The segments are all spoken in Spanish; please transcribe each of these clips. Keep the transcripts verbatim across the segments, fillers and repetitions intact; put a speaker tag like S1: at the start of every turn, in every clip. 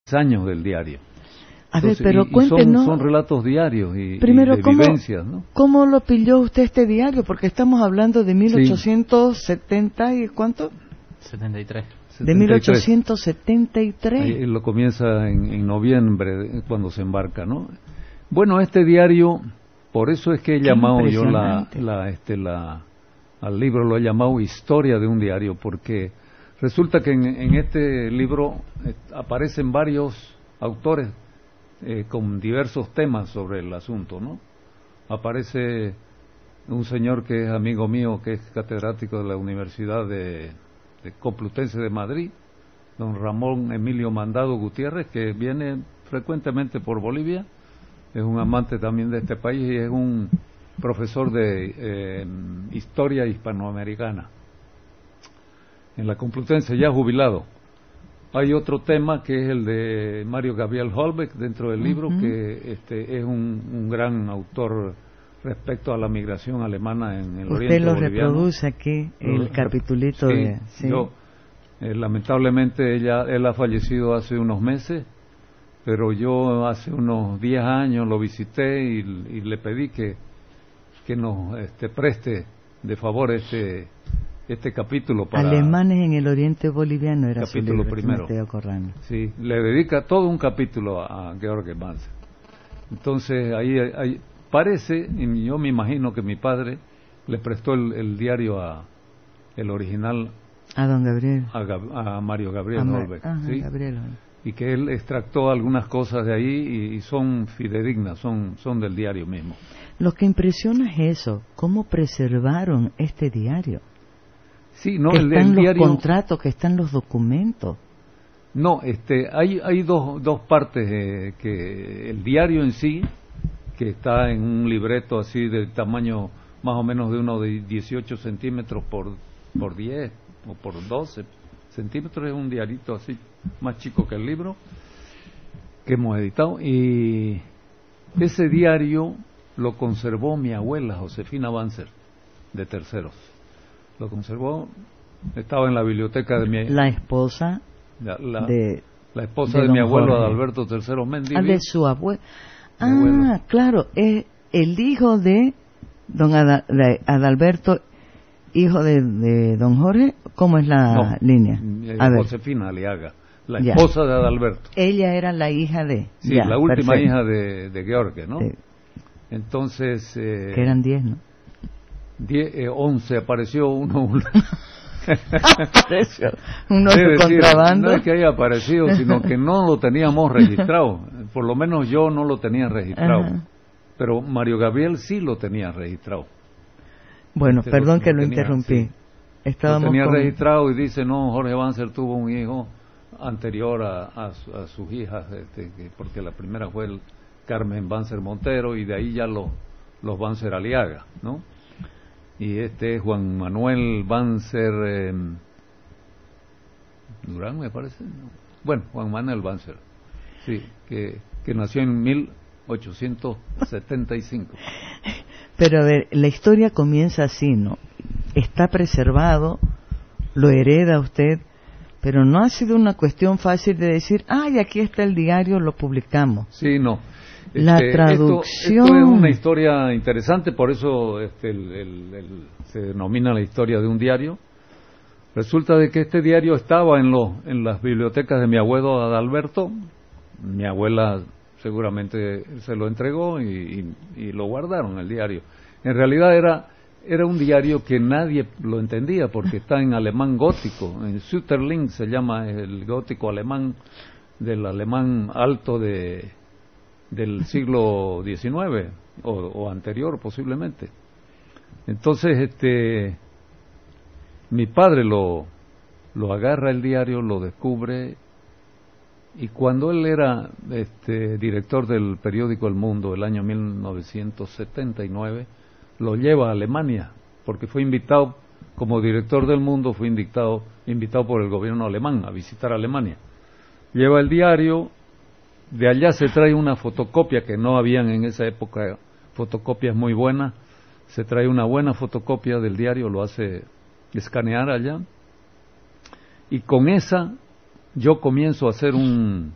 S1: años del diario.
S2: A
S1: Entonces,
S2: ver, pero
S1: y, y
S2: cuéntenos.
S1: son, son relatos diarios y,
S2: Primero,
S1: y de
S2: ¿cómo,
S1: vivencias, ¿no?
S2: ¿cómo lo pilló usted este diario? Porque estamos hablando de mil ochocientos setenta y ¿cuánto?
S3: setenta y tres.
S2: De mil ochocientos setenta y tres.
S1: Ahí lo comienza en, en noviembre, cuando se embarca, ¿no? Bueno, este diario, por eso es que he
S2: Qué
S1: llamado yo la, la, este, la, al libro lo he llamado Historia de un diario, porque resulta que en, en este libro eh, aparecen varios autores eh, con diversos temas sobre el asunto, ¿no? Aparece un señor que es amigo mío, que es catedrático de la Universidad de, de Complutense de Madrid, don Ramón Emilio Mandado Gutiérrez, que viene frecuentemente por Bolivia, es un amante también de este país y es un profesor de eh, historia hispanoamericana en la Complutense, ya jubilado. Hay otro tema que es el de Mario Gabriel Holbeck dentro del libro, uh-huh. que este, es un, un gran autor respecto a la migración alemana en el
S2: Usted
S1: oriente
S2: lo
S1: boliviano.
S2: Reproduce aquí el
S1: lo,
S2: capitulito
S1: sí,
S2: de... Sí,
S1: yo, eh, lamentablemente ella, él ha fallecido hace unos meses, pero yo hace unos diez años lo visité y, y le pedí que, que nos este, preste de favor este... este capítulo para
S2: Alemanes en el oriente boliviano era
S1: capítulo
S2: su libro,
S1: primero.
S2: Mateo Corrano.
S1: Sí, le dedica todo un capítulo a, a Georg Banzer. Entonces ahí, ahí parece, y yo me imagino que mi padre le prestó el, el diario a el original
S2: a don Gabriel,
S1: a, a Mario Gabriel
S2: a
S1: Holbeck,
S2: Mar, ajá,
S1: ¿sí?
S2: Gabriel.
S1: Y que él extractó algunas cosas de ahí y, y son fidedignas, son son del diario mismo.
S2: Lo que impresiona es eso, cómo preservaron este diario.
S1: Sí, no,
S2: que
S1: el,
S2: están
S1: el
S2: los
S1: diario,
S2: contratos, que están los documentos.
S1: No, este, hay hay dos dos partes eh, que el diario en sí, que está en un libreto así de tamaño más o menos de uno de dieciocho centímetros por por diez o por doce centímetros, es un diarito así más chico que el libro que hemos editado, y ese diario lo conservó mi abuela Josefina Banzer de Terceros. Lo conservó, estaba en la biblioteca de mi...
S2: La esposa
S1: la, la,
S2: de...
S1: La esposa
S2: de,
S1: de mi abuelo
S2: Jorge.
S1: Adalberto Terceros Mendivi.
S2: Ah, de su abuelo. Ah,
S1: abuelo.
S2: Claro, es el hijo de don Adal, de Adalberto, hijo de, de don Jorge. ¿Cómo es la
S1: no,
S2: línea?
S1: A Josefina Aliaga, la esposa
S2: ya.
S1: de Adalberto.
S2: Ella era la hija de...
S1: Sí,
S2: ya,
S1: la última
S2: perfecto.
S1: hija de, de George, ¿no? Sí. Entonces... Eh,
S2: que eran diez, ¿no?
S1: Diez, eh, once, apareció uno...
S2: apareció uno
S1: de
S2: de contrabando.
S1: No es que haya aparecido, sino que no lo teníamos registrado. Por lo menos yo no lo tenía registrado. Ajá. Pero Mario Gabriel sí lo tenía registrado.
S2: Bueno,
S1: este
S2: perdón
S1: lo,
S2: que
S1: lo
S2: lo
S1: tenía,
S2: interrumpí.
S1: Sí.
S2: Estábamos
S1: lo tenía
S2: con...
S1: registrado y dice, no, Jorge Banzer tuvo un hijo anterior a, a, a sus hijas, este, que, porque la primera fue el Carmen Banzer Montero y de ahí ya lo, los Banzer Aliaga, ¿no? Y este es Juan Manuel Banzer eh, Durán, me parece. ¿No? Bueno, Juan Manuel Banzer, sí, que, que nació en mil ochocientos setenta y cinco.
S2: Pero a ver, la historia comienza así, ¿no? Está preservado, lo hereda usted, pero no ha sido una cuestión fácil de decir, ay, aquí está el diario, lo publicamos.
S1: Sí, no.
S2: La
S1: este,
S2: traducción.
S1: Esto, esto es una historia interesante, por eso este, el, el, el, se denomina la historia de un diario. Resulta de que este diario estaba en, los, en las bibliotecas de mi abuelo Adalberto. Mi abuela seguramente se lo entregó y, y, y lo guardaron, el diario. En realidad era, era un diario que nadie lo entendía porque está en alemán gótico. En Sütterling se llama el gótico alemán, del alemán alto de... del siglo diecinueve o, o anterior posiblemente. Entonces este mi padre lo lo agarra el diario, lo descubre, y cuando él era este director del periódico El Mundo el año mil novecientos setenta y nueve, lo lleva a Alemania porque fue invitado como director del Mundo, fue invitado invitado por el gobierno alemán a visitar Alemania. Lleva el diario. De allá se trae una fotocopia, que no habían en esa época fotocopias muy buenas. Se trae una buena fotocopia del diario, lo hace escanear allá. Y con esa yo comienzo a hacer un,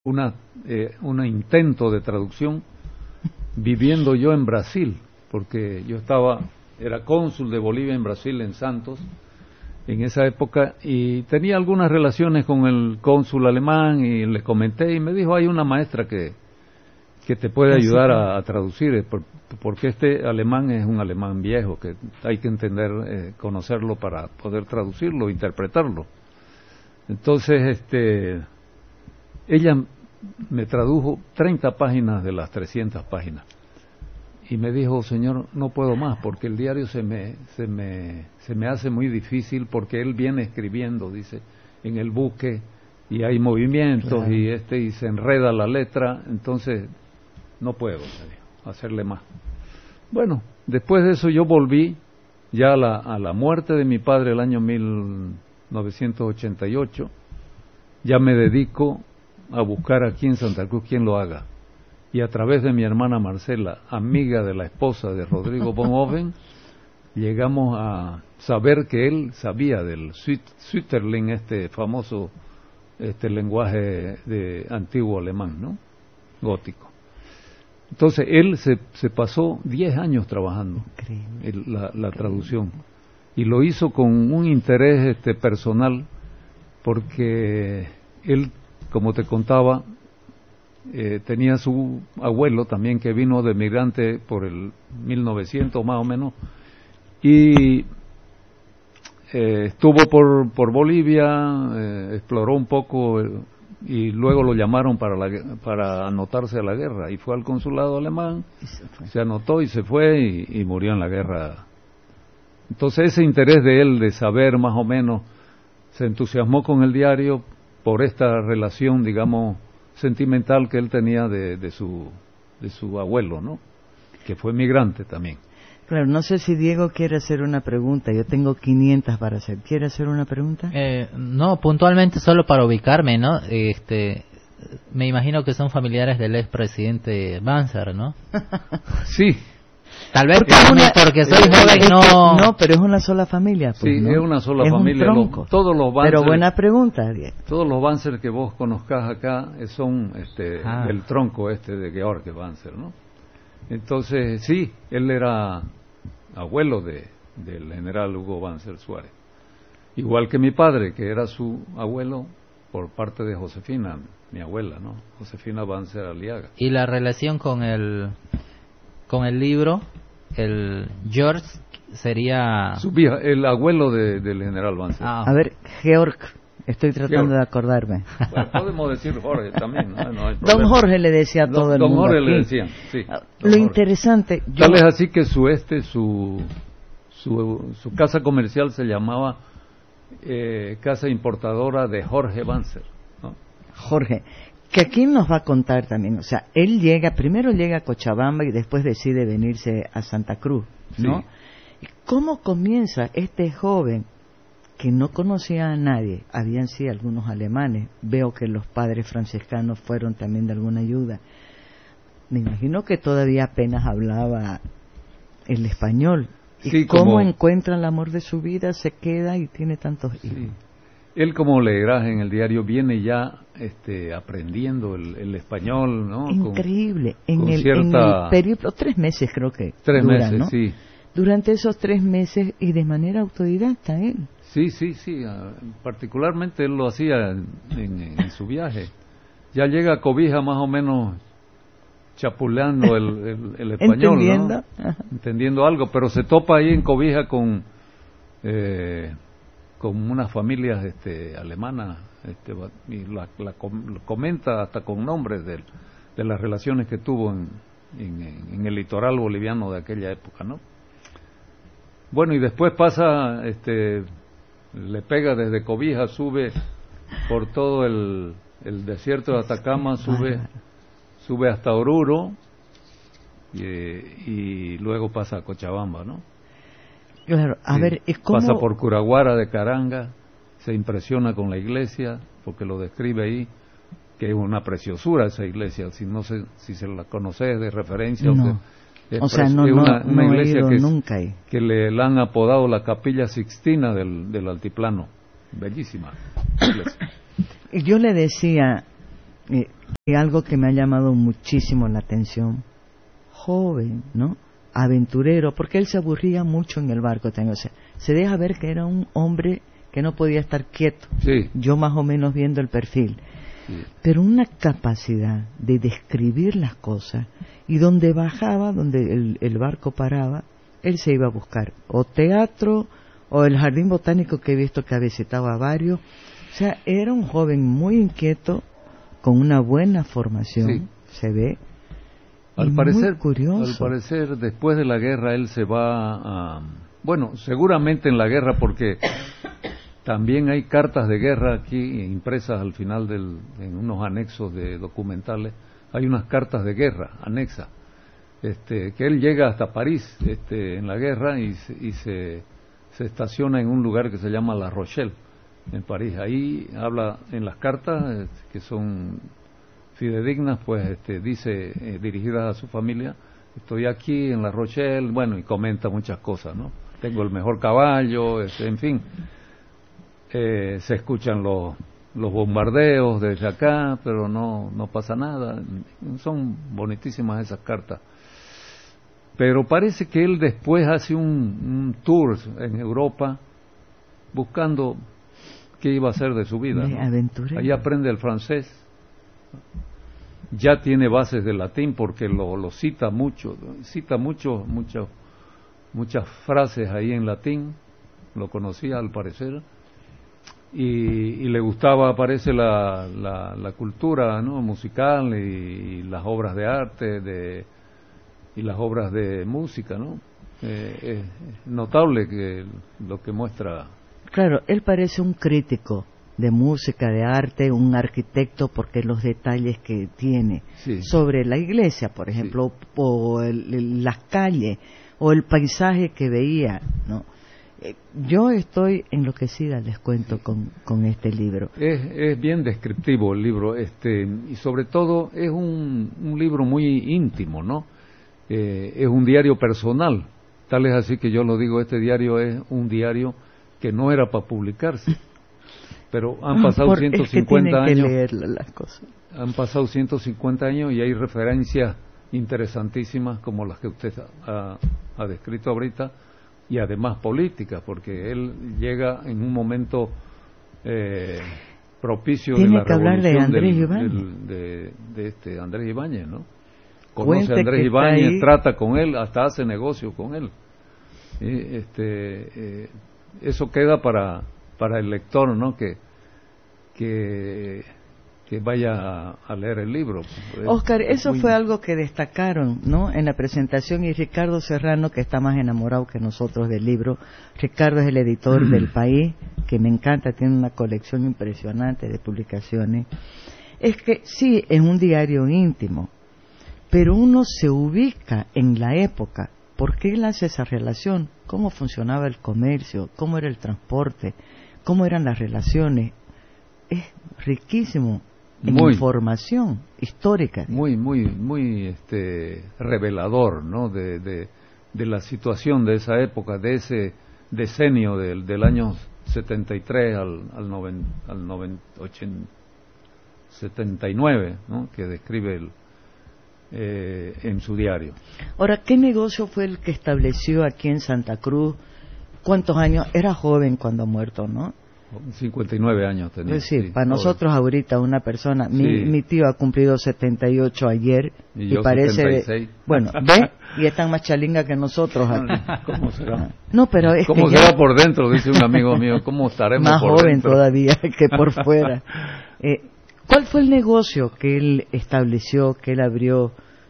S1: una eh, un intento de traducción viviendo yo en Brasil, porque yo estaba, era cónsul de Bolivia en Brasil, en Santos, en esa época, y tenía algunas relaciones con el cónsul alemán, y le comenté, y me dijo, hay una maestra que, que te puede ayudar a, a traducir, por, porque este alemán es un alemán viejo, que hay que entender, eh, conocerlo para poder traducirlo, interpretarlo. Entonces, este, ella me tradujo treinta páginas de las trescientas páginas y me dijo, señor, no puedo más porque el diario se me se me se me hace muy difícil, porque él viene escribiendo, dice, en el buque, y hay movimientos, claro, y este y se enreda la letra, entonces no puedo, me dijo, hacerle más. Bueno, después de eso yo volví ya a la, a la muerte de mi padre el año mil novecientos ochenta y ocho, ya me dedico a buscar aquí en Santa Cruz quien lo haga, y a través de mi hermana Marcela, amiga de la esposa de Rodrigo von Oven, llegamos a saber que él sabía del Sütterling, este famoso este lenguaje de antiguo alemán, ¿no? Gótico. Entonces él se, se pasó diez años trabajando el, la, la traducción, y lo hizo con un interés este personal, porque él, como te contaba, eh, tenía su abuelo también que vino de migrante por el mil novecientos más o menos, y eh, estuvo por, por Bolivia, eh, exploró un poco, eh, y luego lo llamaron para, la, para anotarse a la guerra, y fue al consulado alemán, se, se anotó y se fue, y, y murió en la guerra. Entonces ese interés de él de saber más o menos, se entusiasmó con el diario por esta relación, digamos, sentimental que él tenía de, de su de su abuelo, ¿no? Que fue migrante también.
S2: Claro, no sé si Diego quiere hacer una pregunta. Yo tengo quinientas para hacer. ¿Quiere hacer una pregunta?
S3: Eh, no, puntualmente solo para ubicarme, ¿no? Este, me imagino que son familiares del expresidente Banzer, ¿no?
S1: Sí.
S3: Tal vez
S2: porque,
S3: una, porque soy joven, no...
S2: No, pero es una sola familia. Pues,
S1: sí,
S2: ¿no?
S1: es una sola
S2: es
S1: familia.
S2: Un
S1: los, todos los Banzer,
S2: pero buena pregunta, Diego.
S1: Todos los Banzer que vos conozcas acá son este,
S3: ah.
S1: del tronco este de Georg Banzer, ¿no? Entonces, sí, él era abuelo de del general Hugo Banzer Suárez. Igual que mi padre, que era su abuelo por parte de Josefina, mi abuela, ¿no? Josefina Banzer Aliaga.
S3: ¿Y la relación con el con el libro, el George, sería
S1: su vieja, el abuelo de, del general Banzer?
S2: Ah. A ver, Georg, estoy tratando
S1: Georg.
S2: de acordarme.
S1: Bueno, podemos decir Jorge también, ¿no? No hay
S2: Don Jorge le decía a todo
S1: don,
S2: el
S1: don
S2: mundo.
S1: Jorge
S2: aquí.
S1: le decían, sí.
S2: Lo
S1: Jorge.
S2: Interesante. Yo...
S1: Tal es así que su este, su su, su casa comercial se llamaba eh, Casa Importadora de Jorge Banzer, ¿no?
S2: Jorge, que aquí nos va a contar también, o sea, él llega, primero llega a Cochabamba y después decide venirse a Santa Cruz, ¿no? Sí. ¿Cómo comienza este joven que no conocía a nadie? Habían sí algunos alemanes, veo que los padres franciscanos fueron también de alguna ayuda. Me imagino que todavía apenas hablaba el español. ¿Y
S1: sí,
S2: cómo
S1: como...
S2: encuentra el amor de su vida, se queda y tiene tantos hijos?
S1: Sí. Él, como leerás en el diario, viene ya este, aprendiendo el, el español, ¿no?
S2: Increíble.
S1: Con,
S2: en,
S1: con
S2: el,
S1: cierta...
S2: en el periodo, tres meses creo que
S1: Tres
S2: dura,
S1: meses,
S2: ¿no?
S1: sí.
S2: Durante esos tres meses y de manera autodidacta él.
S1: Sí, sí, sí. Uh, particularmente él lo hacía en, en, en su viaje. Ya llega a Cobija más o menos chapuleando el, el, el español,
S2: entendiendo,
S1: ¿no? Entendiendo algo, pero se topa ahí en Cobija con eh, con unas familias este, alemanas, este, y la, la, la comenta hasta con nombres de, de las relaciones que tuvo en, en, en el litoral boliviano de aquella época, ¿no? Bueno, y después pasa, este, le pega desde Cobija, sube por todo el, el desierto de Atacama, sube sube hasta Oruro y, y luego pasa a Cochabamba, ¿no?
S2: Claro, a
S1: sí.
S2: ver, ¿y cómo?
S1: Pasa por Curaguara de Caranga, se impresiona con la iglesia, porque lo describe ahí, que es una preciosura esa iglesia, si no sé, si se la conoces de referencia.
S2: No.
S1: Es
S2: o sea, no,
S1: es una,
S2: no,
S1: una
S2: no
S1: iglesia
S2: he ido
S1: que, es,
S2: nunca ahí.
S1: que le la han apodado la Capilla Sixtina del, del Altiplano. Bellísima iglesia.
S2: Yo le decía, Eh, y algo que me ha llamado muchísimo la atención, joven, ¿no? Aventurero, porque él se aburría mucho en el barco, tengo, o sea, se deja ver que era un hombre que no podía estar quieto,
S1: sí.
S2: Yo más o menos viendo el perfil,
S1: sí.
S2: Pero una capacidad de describir las cosas, y donde bajaba, donde el, el barco paraba, él se iba a buscar o teatro o el jardín botánico, que he visto que ha visitado a varios. O sea, era un joven muy inquieto, con una buena formación,
S1: sí.
S2: se ve.
S1: Al
S2: y
S1: parecer,
S2: muy curioso.
S1: al parecer, después de la guerra él se va a, bueno, seguramente en la guerra, porque también hay cartas de guerra aquí impresas al final del, en unos anexos de documentales, hay unas cartas de guerra anexas, este, que él llega hasta París, este, en la guerra y, y se, se estaciona en un lugar que se llama La Rochelle, en París. Ahí habla en las cartas, que son fidedignas, pues este, dice, eh, dirigidas a su familia, estoy aquí en La Rochelle, bueno, y comenta muchas cosas, ¿no? Tengo el mejor caballo, este, en fin, eh, se escuchan los, los bombardeos desde acá, pero no, no pasa nada. Son bonitísimas esas cartas. Pero parece que él después hace un, un tour en Europa buscando qué iba a hacer de su vida, ¿no? Ahí aprende el francés, ya tiene bases de latín porque lo, lo cita mucho, cita mucho, mucho, muchas frases ahí en latín, lo conocía al parecer, y, y le gustaba, parece, la, la, la cultura, ¿no?, musical y, y las obras de arte de, y las obras de música, ¿no? Eh, es notable que lo que muestra.
S2: Claro, él parece un crítico de música, de arte, un arquitecto, porque los detalles que tiene
S1: sí.
S2: sobre la iglesia, por ejemplo, sí. o el, el, las calles, o el paisaje que veía, ¿no? Eh, yo estoy enloquecida, les cuento, con, con este libro.
S1: Es, es bien descriptivo el libro, este, y sobre todo es un, un libro muy íntimo, ¿no? Eh, es un diario personal, tal es así que yo lo digo, este diario es un diario que no era para publicarse, pero han pasado
S2: Por,
S1: ciento cincuenta
S2: es que tienen
S1: años,
S2: que leer las cosas.
S1: Han pasado ciento cincuenta años y hay referencias interesantísimas como las que usted ha, ha descrito ahorita, y además políticas, porque él llega en un momento eh, propicio de la
S2: que hablar de Andrés
S1: del, del, de, de este Andrés Ibáñez, ¿no? Conoce a Andrés Ibáñez, trata con él, hasta hace negocio con él. Y este, eh, eso queda para para el lector, ¿no? Que que que vaya a, a leer el libro.
S2: Oscar, eso
S1: muy...
S2: fue algo que destacaron, ¿no?, en la presentación, y Ricardo Serrano, que está más enamorado que nosotros del libro. Ricardo es el editor del País, que me encanta, tiene una colección impresionante de publicaciones. Es que sí, es un diario íntimo, pero uno se ubica en la época, porque él hace esa relación, cómo funcionaba el comercio, cómo era el transporte, cómo eran las relaciones. Es riquísimo en muy, información histórica.
S1: Muy, muy, muy este, revelador, ¿no?, de, de, de la situación de esa época, de ese decenio del, del año setenta y tres al, al, noven, al noven, ochenta, setenta y nueve, ¿no?, que describe el, eh, en su diario.
S2: Ahora, ¿qué negocio fue el que estableció aquí en Santa Cruz? ¿Cuántos años? Era joven cuando ha muerto, ¿no?
S1: cincuenta y nueve años tenía.
S2: Es decir,
S1: sí,
S2: para joven. Nosotros ahorita una persona, mi,
S1: sí.
S2: mi tío ha cumplido setenta y ocho ayer
S1: y,
S2: y
S1: yo
S2: parece,
S1: setenta y seis.
S2: Bueno, ve, y están más chalinga que nosotros aquí.
S1: ¿Cómo será?
S2: No, pero es
S1: ¿Cómo
S2: que
S1: será
S2: ya...
S1: por dentro? Dice un amigo mío, ¿cómo estaremos
S2: más
S1: por
S2: joven
S1: dentro?
S2: Todavía que por fuera. Eh, ¿Cuál fue el negocio que él estableció, que él abrió?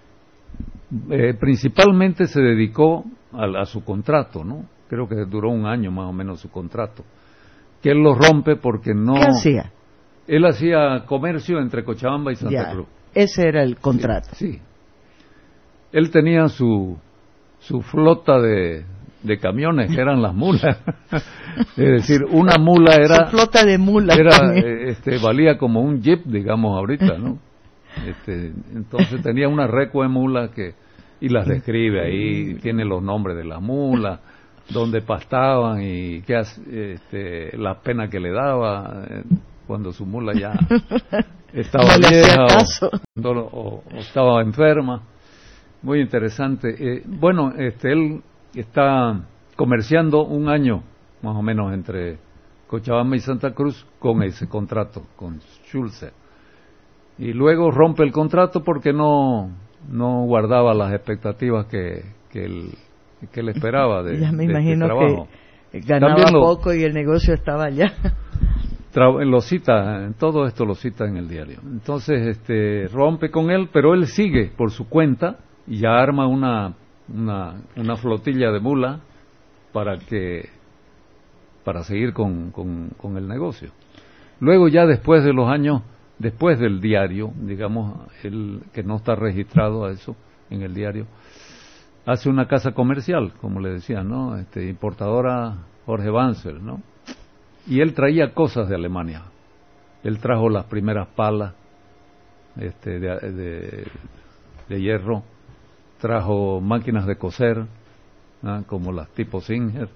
S1: Eh, principalmente se dedicó a, a su contrato, ¿no? Creo que duró un año más o menos su contrato, que él lo rompe porque no...
S2: ¿Qué hacía?
S1: Él hacía comercio entre Cochabamba y Santa
S2: ya,
S1: Cruz.
S2: Ese era el contrato.
S1: Sí, sí. Él tenía su su flota de, de camiones, que eran las mulas. Es decir, una mula era...
S2: Su flota de mulas.
S1: Era, este, valía como un jeep, digamos, ahorita, ¿no? Este, entonces tenía una recua de mulas que... Y las describe ahí, tiene los nombres de las mulas, dónde pastaban y qué, este, la pena que le daba. cuando su mula ya estaba
S2: no le hacía
S1: vieja
S2: caso.
S1: o, o, o estaba enferma. Muy interesante. Eh, bueno, este, él está comerciando un año más o menos entre Cochabamba y Santa Cruz con ese contrato, con Schulze. Y luego rompe el contrato porque no no guardaba las expectativas que, que, él, que él esperaba de,
S2: ya me
S1: de
S2: imagino
S1: este trabajo.
S2: Que ganaba
S1: También lo,
S2: poco y el negocio estaba allá.
S1: Tra- lo cita, todo esto lo cita en el diario. Entonces este rompe con él, pero él sigue por su cuenta y ya arma una una, una flotilla de mula para que para seguir con, con, con el negocio. Luego ya después de los años, después del diario, digamos, el que no está registrado a eso en el diario, hace una casa comercial, como le decía, ¿no? Este, importadora Jorge Banzer, ¿no? Y él traía cosas de Alemania. Él trajo las primeras palas este, de, de, de hierro, trajo máquinas de coser, ¿no? Como las tipo Singer,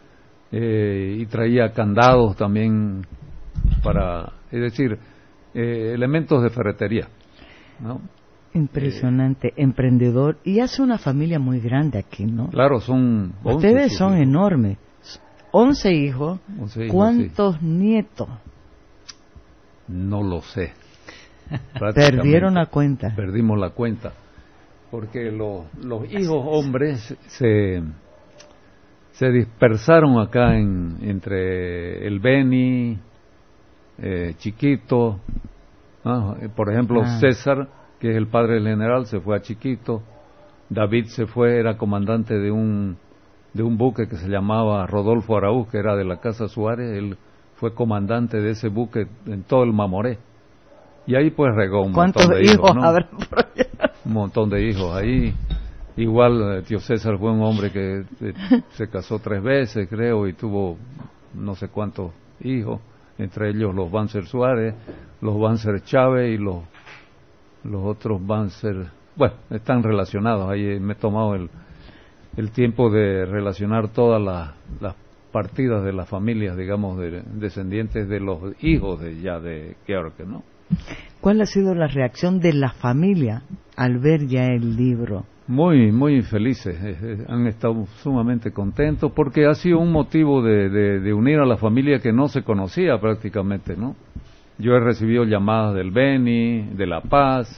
S1: eh, y traía candados también para, es decir, eh, elementos de ferretería, ¿no?
S2: Impresionante, eh, emprendedor, y hace una familia muy grande aquí, ¿no?
S1: Claro, son once,
S2: ustedes son
S1: hijos.
S2: enormes, once hijos,
S1: once hijos,
S2: ¿cuántos sí. nietos?
S1: No lo sé.
S2: Perdieron la cuenta.
S1: Perdimos la cuenta, porque los, los hijos hombres se se dispersaron acá en entre el Beni, eh, Chiquito, ¿no? Por ejemplo, ah. César, que es el padre del general, se fue a Chiquito. David se fue, era comandante de un de un buque que se llamaba Rodolfo Araúz, que era de la Casa Suárez. Él fue comandante de ese buque en todo el Mamoré. Y ahí pues regó un montón de hijos,
S2: hijos
S1: ¿no?
S2: habrá por allá?
S1: Un montón de hijos ahí. Igual eh, tío César fue un hombre que eh, se casó tres veces, creo, y tuvo no sé cuántos hijos, entre ellos los Banzer Suárez, los Banzer Chávez y los los otros Banzer, bueno, están relacionados. Ahí me he tomado el el tiempo de relacionar todas las, las partidas de las familias, digamos, de, descendientes de los hijos de ya de Georg, ¿no?
S2: ¿Cuál ha sido la reacción de la familia al ver ya el libro?
S1: Muy, muy felices, eh, eh, han estado sumamente contentos porque ha sido un motivo de, de, de unir a la familia que no se conocía prácticamente, ¿no? Yo he recibido llamadas del Beni, de La Paz,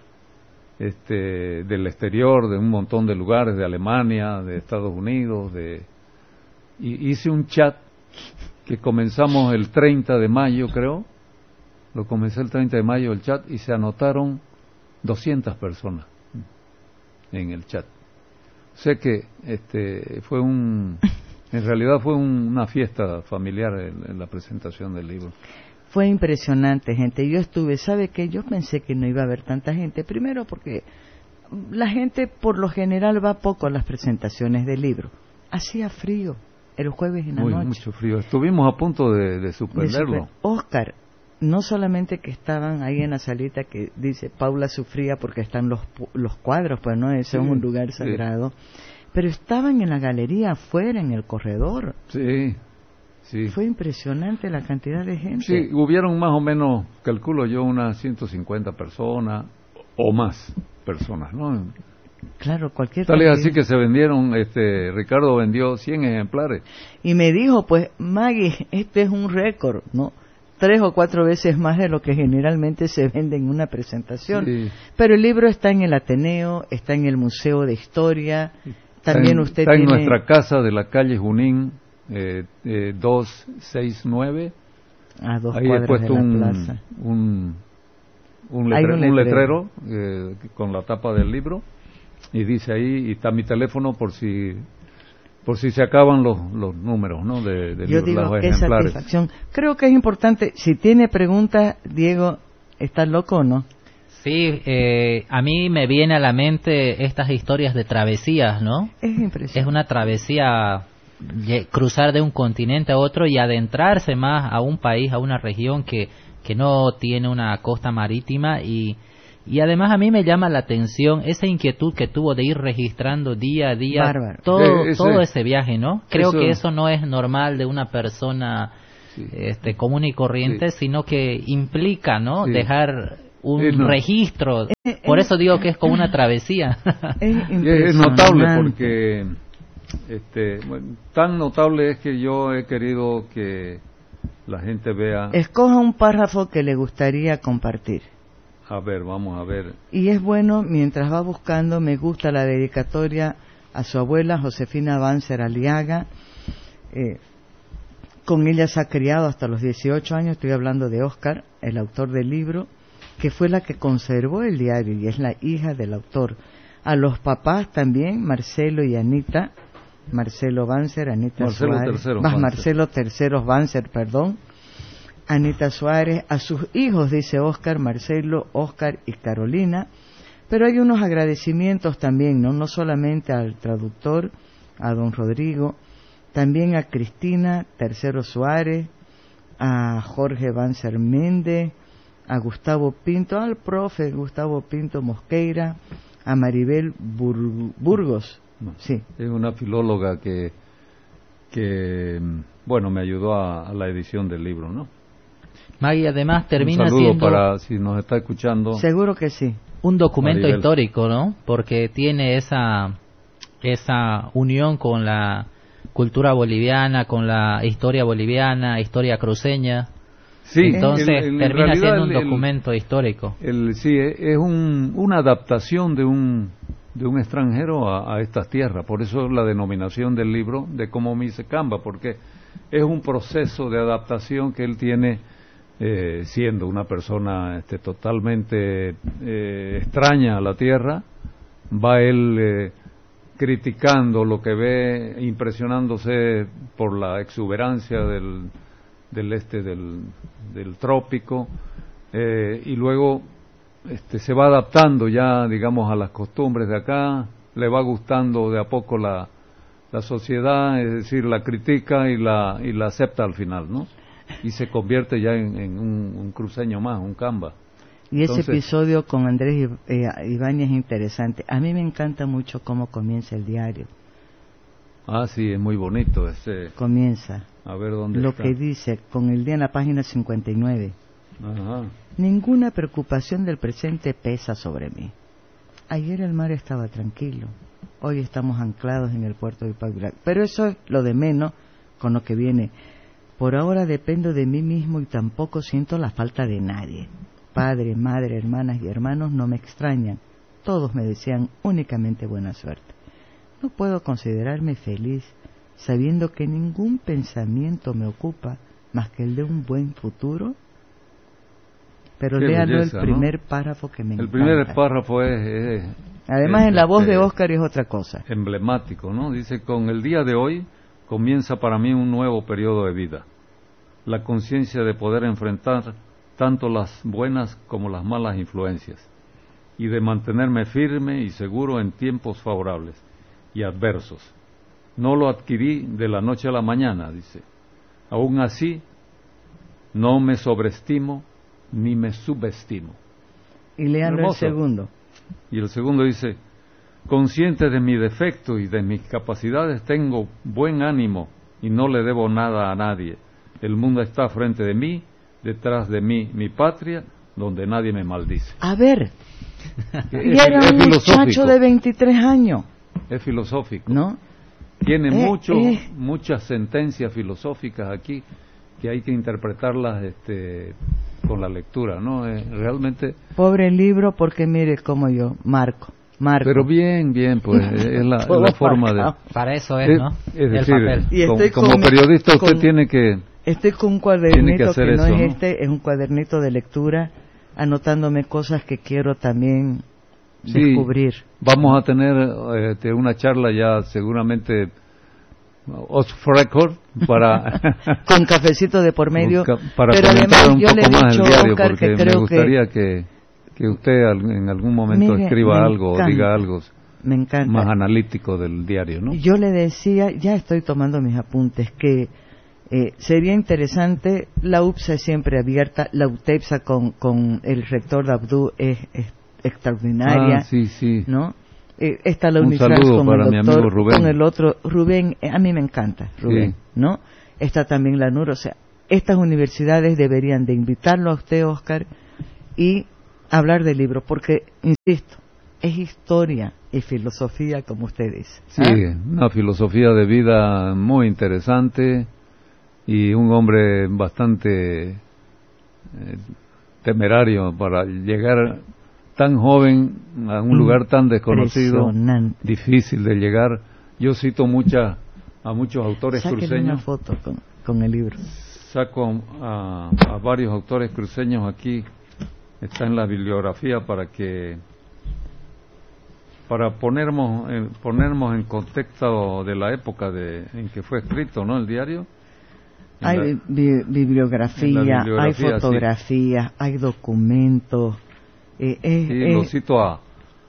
S1: este, del exterior, de un montón de lugares, de Alemania, de Estados Unidos, de y hice un chat que comenzamos el treinta de mayo, creo, lo comencé el treinta de mayo el chat y se anotaron doscientas personas en el chat. Sé que este fue un, en realidad fue un, una fiesta familiar en, en la presentación del libro.
S2: Fue impresionante, gente. Yo estuve, ¿sabe qué? Yo pensé que no iba a haber tanta gente. Primero porque la gente por lo general va poco a las presentaciones del libro. Hacía frío el jueves en la
S1: Muy,
S2: noche.
S1: Mucho frío. Estuvimos a punto de, de suspenderlo.
S2: De super... Oscar, no solamente que estaban ahí en la salita que dice Paula sufría porque están los los cuadros, pues no, ese sí, es un lugar sagrado, sí. Pero estaban en la galería afuera, en el corredor.
S1: Sí, sí.
S2: Fue impresionante la cantidad de gente.
S1: Sí, hubieron más o menos, calculo yo, unas ciento cincuenta personas o más personas, ¿no?
S2: Claro, cualquier
S1: Tal es así que se vendieron, este, Ricardo vendió cien ejemplares.
S2: Y me dijo, pues, Maggie, este es un récord, ¿no? Tres o cuatro veces más de lo que generalmente se vende en una presentación. Sí. Pero el libro está en el Ateneo, está en el Museo de Historia. También
S1: está en,
S2: usted
S1: está
S2: tiene...
S1: en nuestra casa de la calle Junín, eh, eh, doscientos sesenta y nueve.
S2: A dos
S1: Ahí
S2: cuadras
S1: he puesto
S2: de la
S1: un,
S2: plaza.
S1: un, un, letre, un letrero, un letrero eh, con la tapa del libro. Y dice ahí, y está mi teléfono por si... por si se acaban los, los números, ¿no? De, de
S2: Yo
S1: los,
S2: digo,
S1: los
S2: qué
S1: ejemplares.
S2: Satisfacción. Creo que es importante, si tiene preguntas, Diego, ¿está loco o no?
S3: Sí, eh, a mí me viene a la mente estas historias de travesías, ¿no?
S2: Es impresionante.
S3: Es una travesía, cruzar de un continente a otro y adentrarse más a un país, a una región que, que no tiene una costa marítima y... Y además a mí me llama la atención esa inquietud que tuvo de ir registrando día a día
S2: Bárbaro.
S3: todo,
S1: Eh, ese,
S3: todo ese viaje, ¿no? Creo
S1: eso,
S3: que eso no es normal de una persona
S1: sí.
S3: este común y corriente, sí. sino que implica, ¿no?
S1: Sí.
S3: Dejar un
S1: eh, no.
S3: registro. Por eso digo que es como una travesía.
S2: Es,
S1: es notable porque este, bueno, tan notable es que yo he querido que la gente vea.
S2: Escoja un párrafo que le gustaría compartir.
S1: A ver, vamos a ver.
S2: Y es bueno, mientras va buscando, me gusta la dedicatoria a su abuela, Josefina Banzer Aliaga. Eh, con ella se ha criado hasta los dieciocho años, estoy hablando de Óscar, el autor del libro, que fue la que conservó el diario y es la hija del autor. A los papás también, Marcelo y Anita, Marcelo Banzer, Anita
S1: Marcelo
S2: Suárez,
S1: Tercero,
S2: más
S1: Banzer.
S2: Marcelo Terceros Banzer, perdón, Anita Suárez, a sus hijos, dice Óscar, Marcelo, Óscar y Carolina, pero hay unos agradecimientos también, no, no solamente al traductor, a don Rodrigo, también a Cristina Tercero Suárez, a Jorge Banzer Méndez, a Gustavo Pinto, al profe Gustavo Pinto Mosqueira, a Maribel Bur- Burgos,
S1: No,
S2: sí.
S1: Es una filóloga que, que bueno, me ayudó a, a la edición del libro, ¿no?
S3: Maggie además termina
S1: un saludo
S3: siendo
S1: para si nos está escuchando.
S2: Seguro que sí.
S3: un documento
S1: Maribel.
S3: histórico, ¿no? Porque tiene esa esa unión con la cultura boliviana, con la historia boliviana, historia cruceña.
S1: Sí,
S3: entonces
S1: el- el- en
S3: termina
S1: realidad
S3: siendo un
S1: el- el-
S3: documento histórico.
S1: El, sí, es un, una adaptación de un de un extranjero a, a estas tierras, por eso la denominación del libro de Cómo me hice Camba, porque es un proceso de adaptación que él tiene eh, siendo una persona este, totalmente eh, extraña a la tierra, va él eh, criticando lo que ve, impresionándose por la exuberancia del, del este del, del trópico, eh, y luego este, se va adaptando ya, digamos, a las costumbres de acá, le va gustando de a poco la, la sociedad, es decir, la critica y la, y la acepta al final, ¿no? Y se convierte ya en, en un, un cruceño más, un camba.
S2: Y ese
S1: Entonces,
S2: episodio con Andrés I- eh, Ibáñez es interesante. A mí me encanta mucho cómo comienza el diario.
S1: Ah, sí, es muy bonito ese.
S2: Comienza.
S1: A ver dónde
S2: Lo
S1: está.
S2: que dice, con el día en la página cincuenta y nueve.
S1: Ajá.
S2: Ninguna preocupación del presente pesa sobre mí. Ayer el mar estaba tranquilo. Hoy estamos anclados en el puerto de Ipac. Pero eso es lo de menos con lo que viene. Por ahora dependo de mí mismo y tampoco siento la falta de nadie. Padre, madre, hermanas y hermanos no me extrañan. Todos me desean únicamente buena suerte. No puedo considerarme feliz sabiendo que ningún pensamiento me ocupa más que el de un buen futuro. Pero
S1: Qué
S2: léalo
S1: belleza,
S2: el primer
S1: ¿no?
S2: párrafo que me
S1: El
S2: encanta.
S1: primer párrafo es, es-
S2: Además
S1: es,
S2: en la voz
S1: este,
S2: de Óscar es otra cosa.
S1: emblemático, ¿no? Dice, con el día de hoy comienza para mí un nuevo periodo de vida. La conciencia de poder enfrentar tanto las buenas como las malas influencias y de mantenerme firme y seguro en tiempos favorables y adversos. No lo adquirí de la noche a la mañana, dice. Aún así, no me sobreestimo ni me subestimo.
S2: Y léalo el
S1: Hermoso.
S2: segundo.
S1: Y el segundo dice, consciente de mi defecto y de mis capacidades, tengo buen ánimo y no le debo nada a nadie. El mundo está frente de mí, detrás de mí mi patria, donde nadie me maldice.
S2: A ver,
S1: Es,
S2: y era
S1: es
S2: un muchacho
S1: filosófico,
S2: de veintitrés años,
S1: es filosófico.
S2: ¿no?
S1: Tiene
S2: Eh,
S1: mucho,
S2: eh.
S1: muchas sentencias filosóficas aquí que hay que interpretarlas este, con la lectura, ¿no? Eh, realmente...
S2: Pobre libro, porque mire como yo, Marco, Marco.
S1: Pero bien, bien, pues es la, es
S2: Todo
S1: la forma de...
S2: marcado.
S3: Para eso es,
S1: Es,
S3: ¿no?
S1: es
S3: El
S1: decir,
S3: papel.
S2: Y
S1: como,
S2: estoy
S1: como
S2: con-
S1: periodista usted
S2: con-
S1: tiene que...
S2: Estoy con un
S1: Tiene que
S2: cuadernito
S1: hacer
S2: que no
S1: eso,
S2: es
S1: ¿no?
S2: este, es un cuadernito de lectura, anotándome cosas que quiero también
S1: Sí,
S2: descubrir.
S1: vamos a tener este, una charla ya seguramente off record para...
S2: Con cafecito de por medio.
S1: Ca- para
S2: pero
S1: comentar
S2: además
S1: un
S2: yo
S1: poco
S2: le he
S1: más
S2: dicho
S1: el
S2: a
S1: diario,
S2: Óscar
S1: porque
S2: que
S1: me
S2: creo
S1: gustaría que, que usted al- en algún momento
S2: Mire,
S1: escriba
S2: me
S1: algo o
S2: encanta.
S1: diga algo
S2: que me encanta.
S1: más analítico del diario, ¿no?
S2: Yo le decía, ya estoy tomando mis apuntes, que eh, sería interesante, la U P S A es siempre abierta, la UTEPSA con, con el rector de Abdú es, es extraordinaria,
S1: Ah, sí, sí.
S2: ¿no? Eh, está la
S1: Un
S2: UNIFRAS
S1: saludo
S2: con
S1: para
S2: el
S1: mi
S2: doctor,
S1: amigo Rubén.
S2: con el otro, Rubén, eh, a mí me encanta, Rubén,
S1: Sí.
S2: ¿no? Está también la N U R, o sea, estas universidades deberían de invitarlo a usted, Oscar, y hablar del libro, porque, insisto, es historia y filosofía, como usted dice.
S1: Sí, ¿eh? Una filosofía de vida muy interesante y un hombre bastante eh, temerario para llegar tan joven a un lugar tan desconocido, difícil de llegar. Yo cito mucha, a muchos autores
S2: Sáquenle
S1: cruceños.
S2: Una foto con, con el libro.
S1: Saco a, a varios autores cruceños aquí, está en la bibliografía para que para ponernos en, ponernos en contexto de la época de, en que fue escrito, ¿no? El diario.
S2: Hay la, bi bibliografía, bibliografía, hay fotografías, sí. Hay documentos. Eh, eh,
S1: sí,
S2: eh.
S1: lo cito a,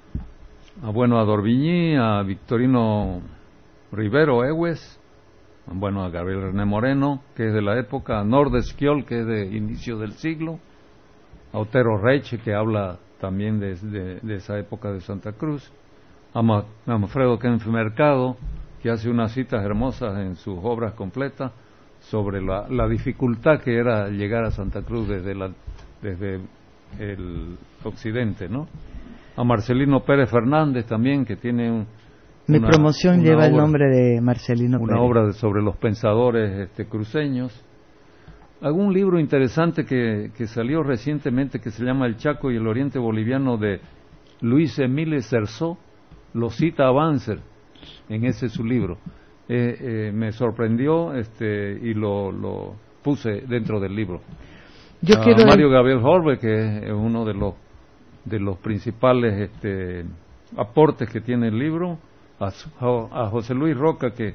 S1: a bueno a D'Orbigny, a Victorino Rivero Egues, bueno a Gabriel René Moreno, que es de la época, a Nordesquiol, que es de inicio del siglo, a Otero Reche, que habla también de, de, de esa época de Santa Cruz, a, Ma, a Manfredo Kempf Mercado, que hace unas citas hermosas en sus obras completas sobre la, la dificultad que era llegar a Santa Cruz desde la, desde el occidente, ¿no? A Marcelino Pérez Fernández también, que tiene un,
S2: mi
S1: una,
S2: promoción
S1: una
S2: lleva
S1: obra,
S2: el nombre de Marcelino
S1: una
S2: Pérez.
S1: obra de, sobre los pensadores este, cruceños. Algún libro interesante que, que salió recientemente que se llama El Chaco y el Oriente Boliviano, de Luis Emile Cerzó, lo cita a Banzer en ese su libro. Eh, eh, me sorprendió este y lo, lo puse dentro del libro.
S2: Yo
S1: a
S2: quiero
S1: Mario Gabriel Horbe, que es uno de los de los principales este, aportes que tiene el libro, a, a José Luis Roca, que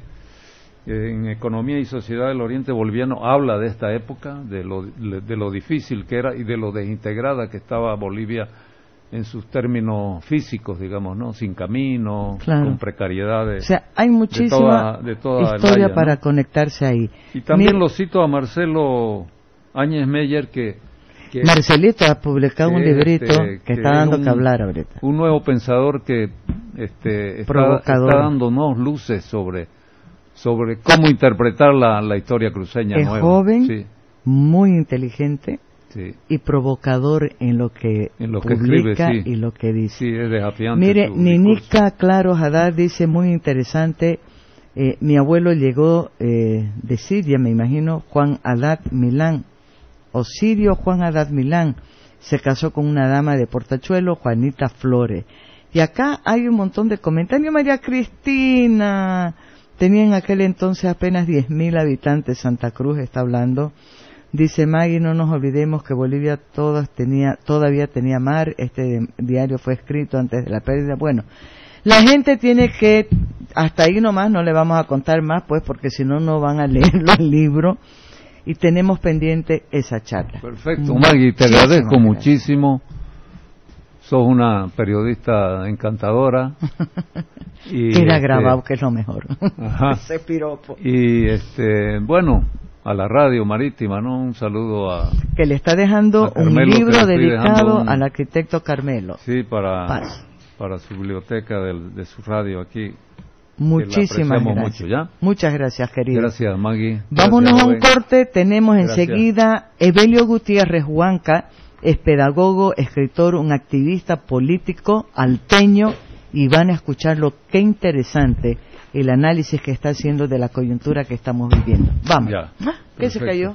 S1: eh, en Economía y Sociedad del Oriente Boliviano habla de esta época, de lo, de lo difícil que era y de lo desintegrada que estaba Bolivia en sus términos físicos, digamos, ¿no? Sin camino, claro, con precariedades.
S2: O sea, hay muchísima
S1: de toda, de toda
S2: historia
S1: Haya,
S2: para
S1: ¿no?
S2: conectarse ahí.
S1: Y también
S2: Mira,
S1: lo cito a Marcelo Áñez Meyer, que, que
S2: Marcelito ha publicado
S1: que
S2: un librito
S1: este,
S2: que,
S1: que
S2: está dando
S1: un,
S2: que hablar ahorita.
S1: Un nuevo pensador que este, está,
S2: Provocador.
S1: está dándonos luces sobre sobre cómo interpretar la, la historia cruceña
S2: es
S1: nueva.
S2: Joven,
S1: sí.
S2: Muy inteligente,
S1: sí,
S2: y provocador en lo que,
S1: en lo que
S2: publica
S1: escribe, sí.
S2: y lo que dice.
S1: Sí, es desafiante.
S2: Mire,
S1: su
S2: Ninica
S1: discurso.
S2: Claro Haddad dice, muy interesante, eh, mi abuelo llegó eh, de Siria, me imagino, Juan Haddad Milán, o Sirio Juan Haddad Milán, se casó con una dama de Portachuelo, Juanita Flores. Y acá hay un montón de comentarios. María Cristina, tenía en aquel entonces apenas diez mil habitantes, Santa Cruz está hablando. Dice Maggie, no nos olvidemos que Bolivia todas tenía, todavía tenía mar, este diario fue escrito antes de la pérdida. Bueno, la gente tiene que, hasta ahí nomás, no le vamos a contar más, pues, porque si no, no van a leer los libros, y tenemos pendiente esa charla.
S1: Perfecto, Maggie, te agradezco muchísimo, sos una periodista encantadora. Y
S2: Queda
S1: este,
S2: grabado, que es lo mejor.
S1: Ajá.
S2: Ese piropo.
S1: Y, este, bueno... a la radio marítima, ¿no? Un saludo a...
S2: Que le está dejando
S1: Carmelo,
S2: un libro dedicado
S1: un,
S2: al arquitecto Carmelo.
S1: Sí, para,
S2: Paz.
S1: para su biblioteca del, de su radio aquí.
S2: Muchísimas gracias.
S1: Mucho, ¿ya?
S2: Muchas gracias, querido.
S1: Gracias, Maggie.
S2: Vámonos
S1: gracias,
S2: a un
S1: Rubén.
S2: corte. Tenemos
S1: Gracias.
S2: enseguida Evelio Gutiérrez Huanca, es pedagogo, escritor, un activista político alteño, y van a escucharlo. Qué interesante el análisis que está haciendo de la coyuntura que estamos viviendo. Vamos.
S1: Ya.
S2: ¿Ah? ¿Qué se
S1: Perfecto.
S2: cayó?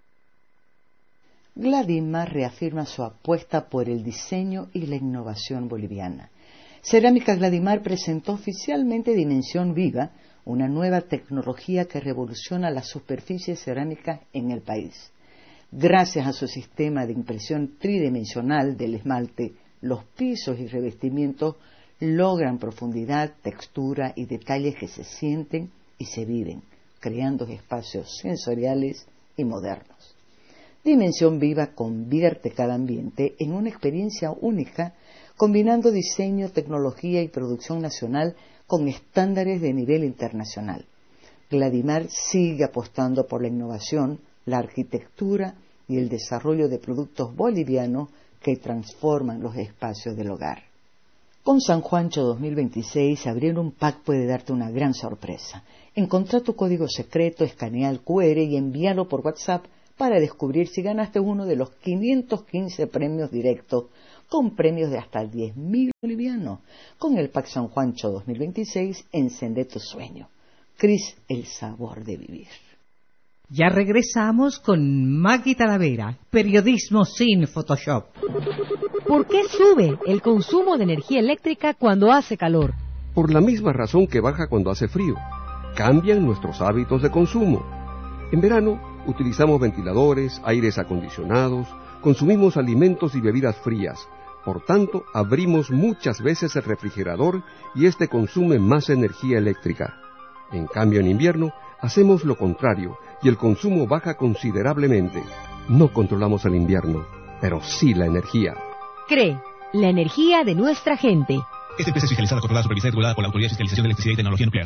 S2: Gladimar reafirma su apuesta por el diseño y la innovación boliviana. Cerámica Gladimar presentó oficialmente Dimensión Viva, una nueva tecnología que revoluciona las superficies cerámicas en el país. Gracias a su sistema de impresión tridimensional del esmalte, los pisos y revestimientos logran profundidad, textura y detalles que se sienten y se viven, creando espacios sensoriales y modernos. Dimensión Viva convierte cada ambiente en una experiencia única, combinando diseño, tecnología y producción nacional con estándares de nivel internacional. Gladimar sigue apostando por la innovación, la arquitectura y el desarrollo de productos bolivianos que transforman los espacios del hogar. Con San Juancho dos mil veintiséis, abrir un pack puede darte una gran sorpresa. Encontrá tu código secreto, escanea el cu erre y envíalo por WhatsApp para descubrir si ganaste uno de los quinientos quince premios directos con premios de hasta diez mil bolivianos con el Pack San Juancho dos mil veintiséis. Encende tu sueño. Cris, el sabor de vivir.
S4: Ya regresamos con Maggie Talavera, periodismo sin Photoshop.
S5: ¿Por qué sube el consumo de energía eléctrica cuando hace calor?
S6: Por la misma razón que baja cuando hace frío. Cambian nuestros hábitos de consumo. En verano utilizamos ventiladores, aires acondicionados, consumimos alimentos y bebidas frías. Por tanto, abrimos muchas veces el refrigerador y este consume más energía eléctrica. En cambio, en invierno, hacemos lo contrario y el consumo baja considerablemente. No controlamos el invierno, pero sí la energía.
S5: C R E E, la energía de nuestra gente.
S7: Esta empresa es fiscalizada, controlada, supervisada y regulada por la Autoridad de Fiscalización de Electricidad y Tecnología Nuclear.